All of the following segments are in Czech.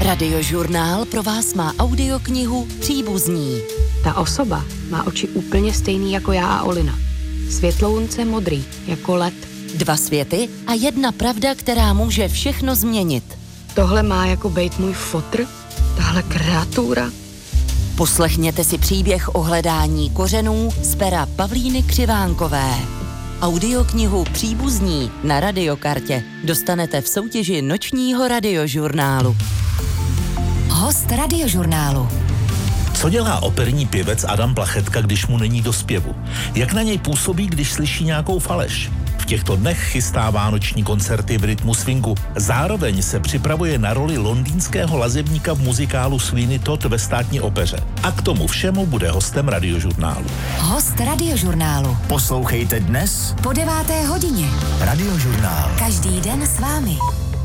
Radiožurnál pro vás má audioknihu Příbuzní. Ta osoba má oči úplně stejný jako já a Olina. Světlounce modrý, jako led. 2 světy a 1 pravda, která může všechno změnit. Tohle má jako bejt můj fotr? Tahle kreatura? Poslechněte si příběh o hledání kořenů z pera Pavlíny Křivánkové. Audioknihu Příbuzní na Radiokartě dostanete v soutěži nočního radiožurnálu. Host radiožurnálu. Co dělá operní pěvec Adam Plachetka, když mu není do zpěvu? Jak na něj působí, když slyší nějakou faleš? V těchto dnech chystá vánoční koncerty v rytmu swingu. Zároveň se připravuje na roli londýnského lazebníka v muzikálu Sweeney Todd ve Státní opeře. A k tomu všemu bude hostem radiožurnálu. Host radiožurnálu. Poslouchejte dnes Po 9. hodině. Radiožurnál. Každý den s vámi.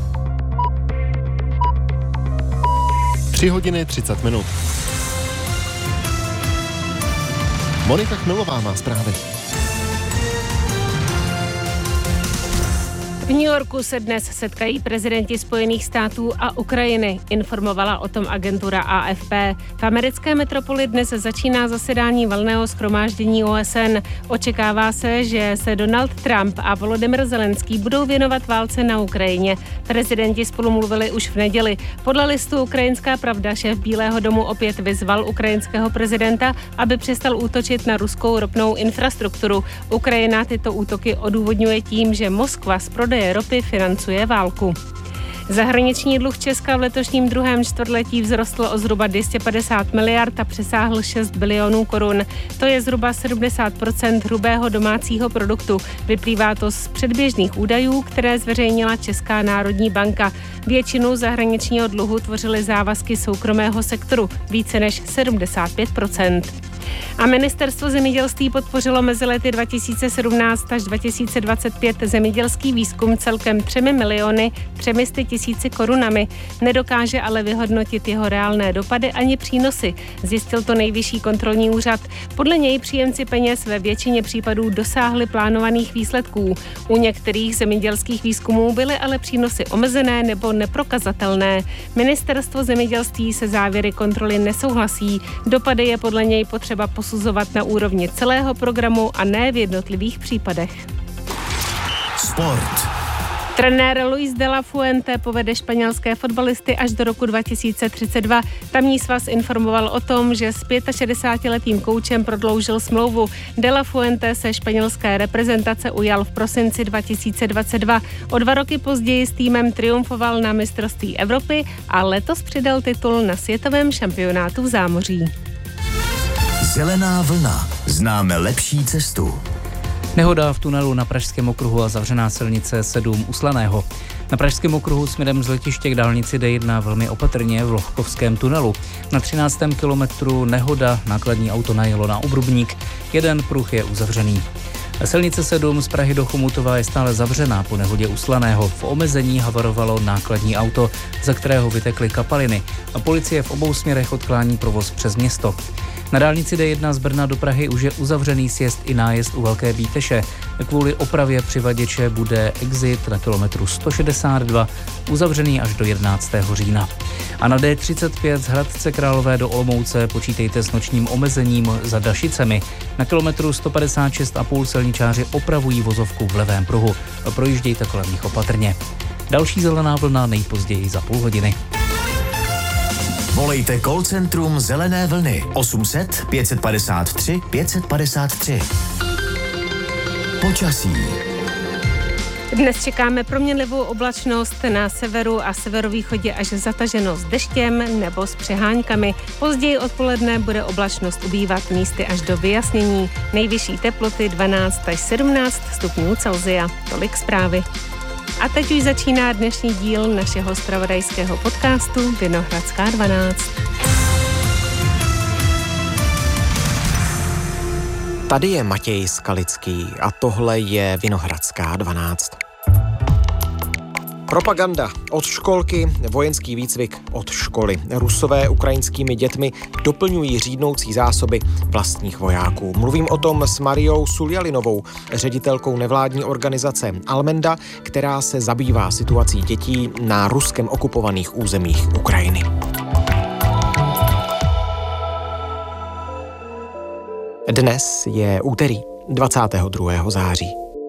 3 hodiny 30 minut. Monika Chmelová má zprávy. V New Yorku se dnes setkají prezidenti Spojených států a Ukrajiny, informovala o tom agentura AFP. V americké metropoli dnes začíná zasedání valného shromáždění OSN. Očekává se, že se Donald Trump a Volodymyr Zelenský budou věnovat válce na Ukrajině. Prezidenti spolu mluvili už v neděli. Podle listu Ukrajinská pravda šéf Bílého domu opět vyzval ukrajinského prezidenta, aby přestal útočit na ruskou ropnou infrastrukturu. Ukrajina tyto útoky odůvodňuje tím, že Moskva z prodeje ropy financuje válku. Zahraniční dluh Česka v letošním druhém čtvrtletí vzrostl o zhruba 250 miliard a přesáhl 6 bilionů korun. To je zhruba 70% hrubého domácího produktu. Vyplývá to z předběžných údajů, které zveřejnila Česká národní banka. Většinu zahraničního dluhu tvořily závazky soukromého sektoru, více než 75%. A ministerstvo zemědělství podpořilo mezi lety 2017 až 2025 zemědělský výzkum celkem 3 miliony 300 tisíci korunami. Nedokáže ale vyhodnotit jeho reálné dopady ani přínosy, zjistil to Nejvyšší kontrolní úřad. Podle něj příjemci peněz ve většině případů dosáhli plánovaných výsledků. U některých zemědělských výzkumů byly ale přínosy omezené nebo neprokazatelné. Ministerstvo zemědělství se závěry kontroly nesouhlasí. Dopady je podle něj potřeba posuzovat na úrovni celého programu a ne v jednotlivých případech. Sport. Trenér Luis de la Fuente povede španělské fotbalisty až do roku 2032. Tamní svaz informoval o tom, že s 65letým koučem prodloužil smlouvu. De la Fuente se španělské reprezentace ujal v prosinci 2022. O 2 roky později s týmem triumfoval na mistrovství Evropy a letos přidal titul na světovém šampionátu v zámoří. Zelená vlna. Známe lepší cestu. Nehoda v tunelu na Pražském okruhu a zavřená silnice 7 u Slaného. Na Pražském okruhu směrem z letiště k dálnici D1 velmi opatrně v Lohkovském tunelu. Na 13. kilometru nehoda, nákladní auto najelo na obrubník, jeden pruh je uzavřený. Silnice 7 z Prahy do Chomutova je stále zavřená po nehodě u Slaného. V omezení havarovalo nákladní auto, za kterého vytekly kapaliny. A policie v obou směrech odklání provoz přes město. Na dálnici D1 z Brna do Prahy už je uzavřený sjezd i nájezd u Velké Bíteše. Kvůli opravě přivaděče bude exit na kilometru 162 uzavřený až do 11. října. A na D35 z Hradce Králové do Olomouce počítejte s nočním omezením za Dašicemi. Na kilometru 156,5 silničáři opravují vozovku v levém pruhu. Projíždějte kolem nich opatrně. Další zelená vlna nejpozději za půl hodiny. Volejte call centrum Zelené vlny 800 553 553. Počasí. Dnes čekáme proměnlivou oblačnost na severu a severovýchodě až zataženo s deštěm nebo s přeháňkami. Později odpoledne bude oblačnost ubývat místy až do vyjasnění. Nejvyšší teploty 12 až 17 stupňů Celsia. Tolik zprávy. A teď už začíná dnešní díl našeho zpravodajského podcastu Vinohradská 12. Tady je Matěj Skalický a tohle je Vinohradská 12. Propaganda od školky, vojenský výcvik od školy. Rusové ukrajinskými dětmi doplňují řídnoucí zásoby vlastních vojáků. Mluvím o tom s Mariou Suljalinovou, ředitelkou nevládní organizace Almenda, která se zabývá situací dětí na ruskem okupovaných územích Ukrajiny. Dnes je úterý 22. září.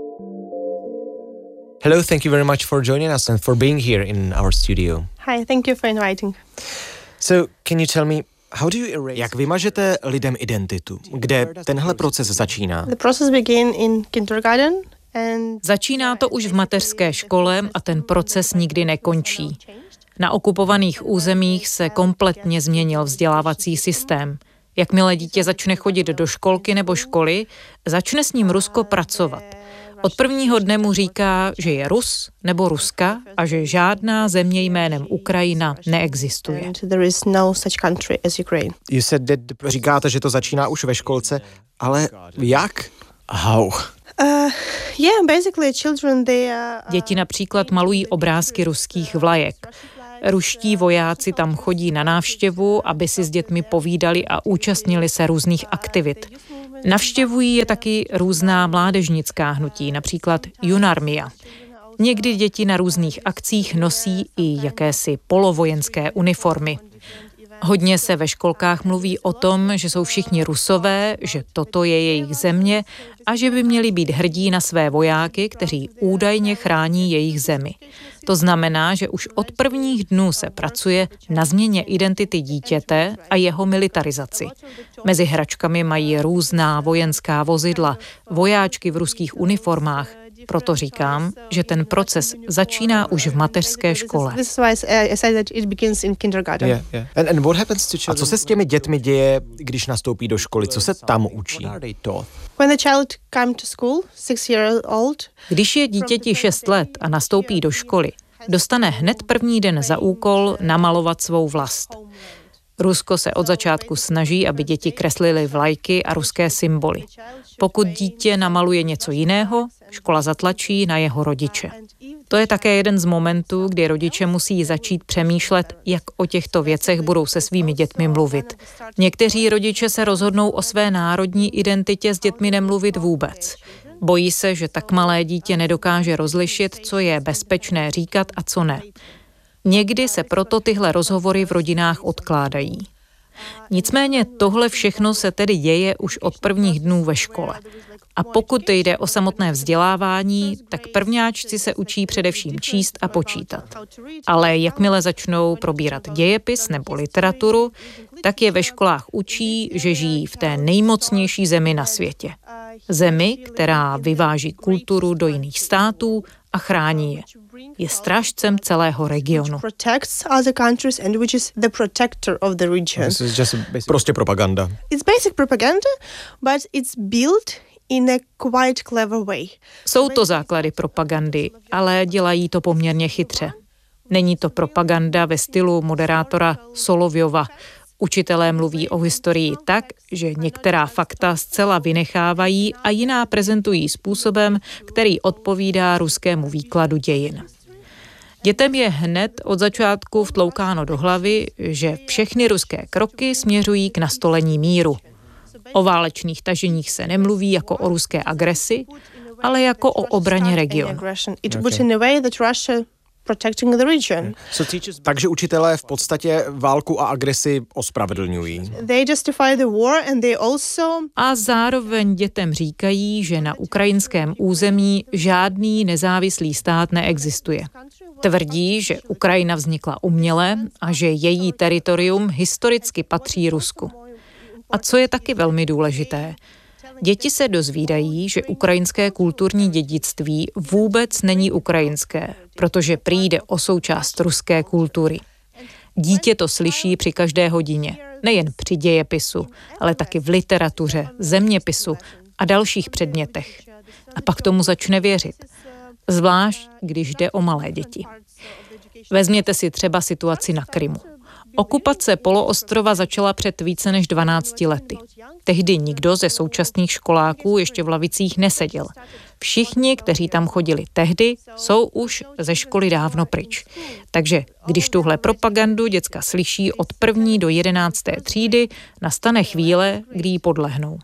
Hello, thank you very much for joining us and for being here in our studio. Hi, thank you for inviting. So, can you tell me, how do you erase... Jak vymažete lidem identitu? Kde tenhle proces začíná? The process began in kindergarten. Začíná to už v mateřské škole a ten proces nikdy nekončí. Na okupovaných územích se kompletně změnil vzdělávací systém. Jakmile dítě začne chodit do školky nebo školy, začne s ním Rusko pracovat. Od prvního dne mu říká, že je Rus nebo Ruska a že žádná země jménem Ukrajina neexistuje. Říkáte, že to začíná už ve školce, ale jak? How? Děti například malují obrázky ruských vlajek. Ruští vojáci tam chodí na návštěvu, aby si s dětmi povídali a účastnili se různých aktivit. Navštěvují je taky různá mládežnická hnutí, například Junarmia. Někdy děti na různých akcích nosí i jakési polovojenské uniformy. Hodně se ve školkách mluví o tom, že jsou všichni Rusové, že toto je jejich země a že by měli být hrdí na své vojáky, kteří údajně chrání jejich zemi. To znamená, že už od prvních dnů se pracuje na změně identity dítěte a jeho militarizaci. Mezi hračkami mají různá vojenská vozidla, vojáčky v ruských uniformách. Proto říkám, že ten proces začíná už v mateřské škole. A co se s těmi dětmi děje, když nastoupí do školy? Co se tam učí? Když je dítěti 6 let a nastoupí do školy, dostane hned první den za úkol namalovat svou vlast. Rusko se od začátku snaží, aby děti kreslily vlajky a ruské symboly. Pokud dítě namaluje něco jiného, škola zatlačí na jeho rodiče. To je také jeden z momentů, kdy rodiče musí začít přemýšlet, jak o těchto věcech budou se svými dětmi mluvit. Někteří rodiče se rozhodnou o své národní identitě s dětmi nemluvit vůbec. Bojí se, že tak malé dítě nedokáže rozlišit, co je bezpečné říkat a co ne. Někdy se proto tyhle rozhovory v rodinách odkládají. Nicméně tohle všechno se tedy děje už od prvních dnů ve škole. A pokud jde o samotné vzdělávání, tak prvňáčci se učí především číst a počítat. Ale jakmile začnou probírat dějepis nebo literaturu, tak je ve školách učí, že žijí v té nejmocnější zemi na světě. Zemi, která vyváží kulturu do jiných států a chrání je. Je strážcem celého regionu. Prostě propaganda. Jsou to základy propagandy, ale dělají to poměrně chytře. Není to propaganda ve stylu moderátora Solovjova. Učitelé mluví o historii tak, že některá fakta zcela vynechávají a jiná prezentují způsobem, který odpovídá ruskému výkladu dějin. Dětem je hned od začátku vtloukáno do hlavy, že všechny ruské kroky směřují k nastolení míru. O válečných taženích se nemluví jako o ruské agresi, ale jako o obraně regionu. Takže učitelé v podstatě válku a agresi ospravedlňují. A zároveň dětem říkají, že na ukrajinském území žádný nezávislý stát neexistuje. Tvrdí, že Ukrajina vznikla uměle a že její teritorium historicky patří Rusku. A co je taky velmi důležité, děti se dozvídají, že ukrajinské kulturní dědictví vůbec není ukrajinské, protože přijde o součást ruské kultury. Dítě to slyší při každé hodině, nejen při dějepisu, ale taky v literatuře, zeměpisu a dalších předmětech. A pak tomu začne věřit. Zvlášť, když jde o malé děti. Vezměte si třeba situaci na Krymu. Okupace poloostrova začala před více než 12 lety. Tehdy nikdo ze současných školáků ještě v lavicích neseděl. Všichni, kteří tam chodili tehdy, jsou už ze školy dávno pryč. Takže když tuhle propagandu děcka slyší od 1. do 11. třídy, nastane chvíle, kdy jí podlehnou.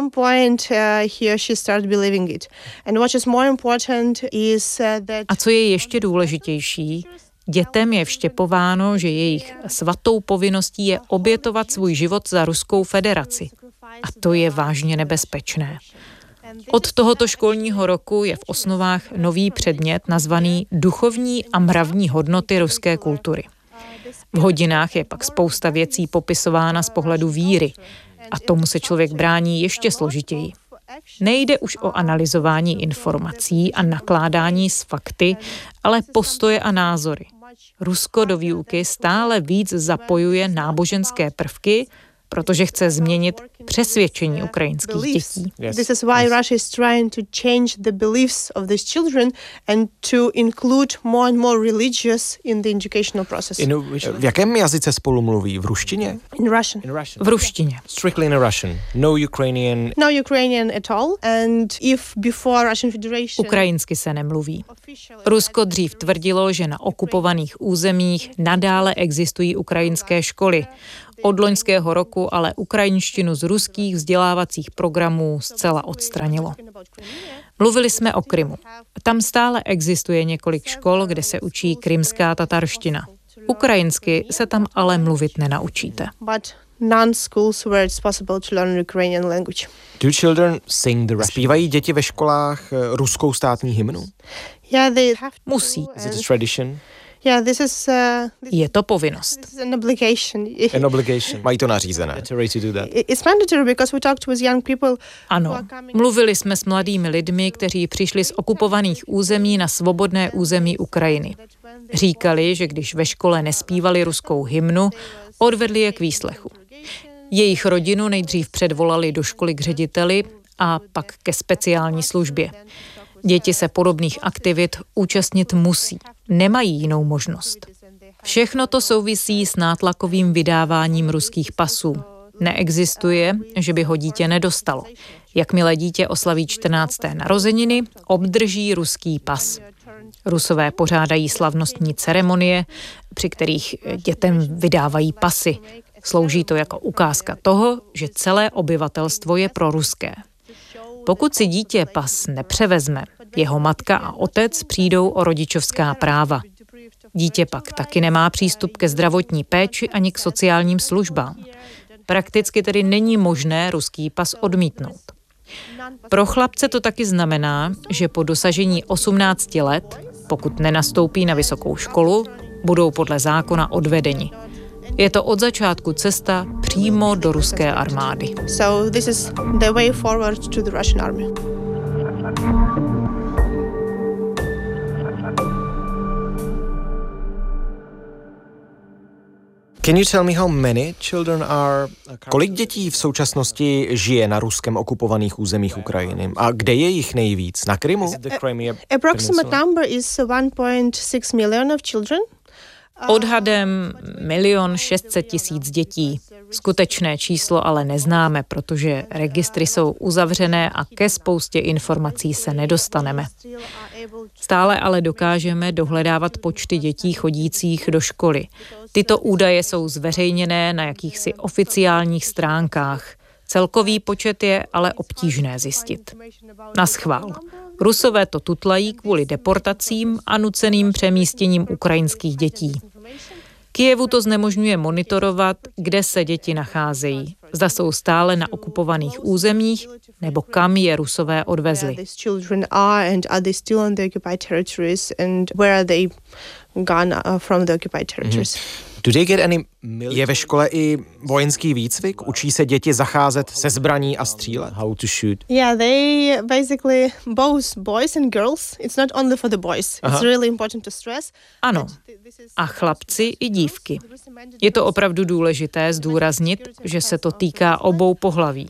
A co je ještě důležitější, dětem je vštěpováno, že jejich svatou povinností je obětovat svůj život za Ruskou federaci. A to je vážně nebezpečné. Od tohoto školního roku je v osnovách nový předmět nazvaný Duchovní a mravní hodnoty ruské kultury. V hodinách je pak spousta věcí popisována z pohledu víry a tomu se člověk brání ještě složitěji. Nejde už o analyzování informací a nakládání s fakty, ale postoje a názory. Rusko do výuky stále víc zapojuje náboženské prvky, protože chce změnit přesvědčení ukrajinských dětí. This is why Russia is trying to change the beliefs of these children and to include more and more religious in the educational process. V jakém jazyce spolu mluví? V ruštině? In Russian. V ruštině. Strictly in Russian. No Ukrainian. No Ukrainian at all. And if before Russian Federation. Ukrajinsky se nemluví. Rusko dřív tvrdilo, že na okupovaných územích nadále existují ukrajinské školy. Od loňského roku ale ukrajinštinu z ruských vzdělávacích programů zcela odstranilo. Mluvili jsme o Krymu. Tam stále existuje několik škol, kde se učí krymská tatarština. Ukrajinsky se tam ale mluvit nenaučíte. Zpívají děti ve školách ruskou státní hymnu? Musí. Je to povinnost. An obligation. Mají to nařízené. Ano, mluvili jsme s mladými lidmi, kteří přišli z okupovaných území na svobodné území Ukrajiny. Říkali, že když ve škole nespívali ruskou hymnu, odvedli je k výslechu. Jejich rodinu nejdřív předvolali do školy k řediteli a pak ke speciální službě. Děti se podobných aktivit účastnit musí. Nemají jinou možnost. Všechno to souvisí s nátlakovým vydáváním ruských pasů. Neexistuje, že by ho dítě nedostalo. Jakmile dítě oslaví 14. narozeniny, obdrží ruský pas. Rusové pořádají slavnostní ceremonie, při kterých dětem vydávají pasy. Slouží to jako ukázka toho, že celé obyvatelstvo je proruské. Pokud si dítě pas nepřevezme, jeho matka a otec přijdou o rodičovská práva. Dítě pak taky nemá přístup ke zdravotní péči ani k sociálním službám. Prakticky tedy není možné ruský pas odmítnout. Pro chlapce to taky znamená, že po dosažení 18 let, pokud nenastoupí na vysokou školu, budou podle zákona odvedeni. Je to od začátku cesta přímo do ruské armády. So this is the way forward to the Russian army. Can you tell me how many children are... Kolik dětí v současnosti žije na ruskem okupovaných územích Ukrajiny? A kde je jich nejvíc? Na Krymu? Approximate number is 1.6 million of children. Odhadem 1 600 000 dětí. Skutečné číslo ale neznáme, protože registry jsou uzavřené a ke spoustě informací se nedostaneme. Stále ale dokážeme dohledávat počty dětí chodících do školy. Tyto údaje jsou zveřejněné na jakýchsi oficiálních stránkách. Celkový počet je ale obtížné zjistit. Naschvál. Rusové to tutlají kvůli deportacím a nuceným přemístěním ukrajinských dětí. Kyjevu to znemožňuje monitorovat, kde se děti nacházejí. Zda jsou stále na okupovaných územích, nebo kam je Rusové odvezli. Je ve škole i vojenský výcvik? Učí se děti zacházet se zbraní a střílet? How to shoot? Yeah, they basically both boys and girls. It's not only for the boys. It's really important to stress. Ano. A chlapci i dívky. Je to opravdu důležité zdůraznit, že se to týká obou pohlaví.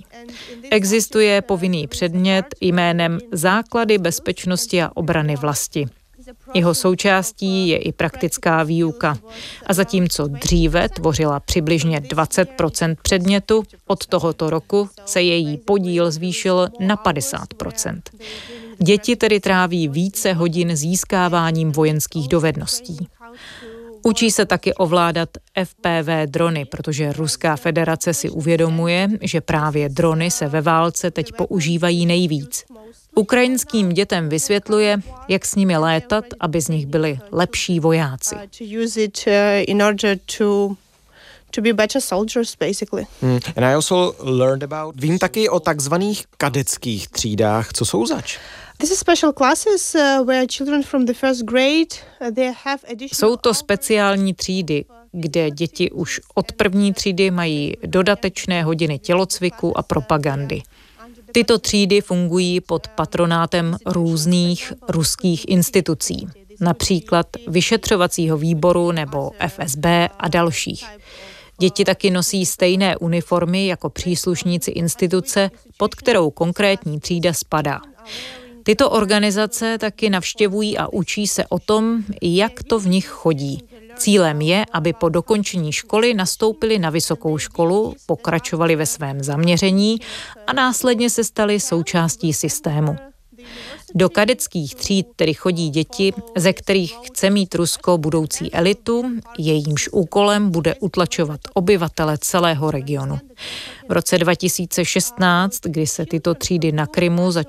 Existuje povinný předmět jménem Základy bezpečnosti a obrany vlasti. Jeho součástí je i praktická výuka. A zatímco dříve tvořila přibližně 20% předmětu, od tohoto roku se její podíl zvýšil na 50%. Děti tedy tráví více hodin získáváním vojenských dovedností. Učí se taky ovládat FPV drony, protože Ruská federace si uvědomuje, že právě drony se ve válce teď používají nejvíc. Ukrajinským dětem vysvětluje, jak s nimi létat, aby z nich byli lepší vojáci. Vím taky o takzvaných kadeckých třídách. Co jsou zač? Jsou to speciální třídy, kde děti už od první třídy mají dodatečné hodiny tělocviku a propagandy. Tyto třídy fungují pod patronátem různých ruských institucí, například vyšetřovacího výboru nebo FSB a dalších. Děti taky nosí stejné uniformy jako příslušníci instituce, pod kterou konkrétní třída spadá. Tyto organizace taky navštěvují a učí se o tom, jak to v nich chodí. Cílem je, aby po dokončení školy nastoupili na vysokou školu, pokračovali ve svém zaměření a následně se stali součástí systému. Do kadeckých tříd tedy chodí děti, ze kterých chce mít Rusko budoucí elitu, jejímž úkolem bude utlačovat obyvatele celého regionu. V roce 2016, kdy se tyto třídy na Krymu začaly